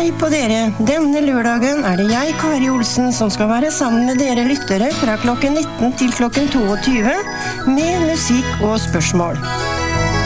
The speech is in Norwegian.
Hei på dere! Denne lørdagen det jeg, Kari Olsen, som skal være sammen med dere lyttere fra klokken 19 til klokken 22 med musikk og spørsmål.